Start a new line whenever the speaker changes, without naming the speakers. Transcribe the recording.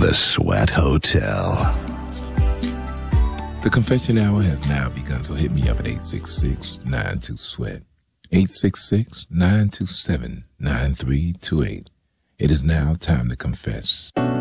The Sweat Hotel.
The confession hour has now begun, so hit me up at 866-92-SWEAT. 866-927-9328. It is now time to confess.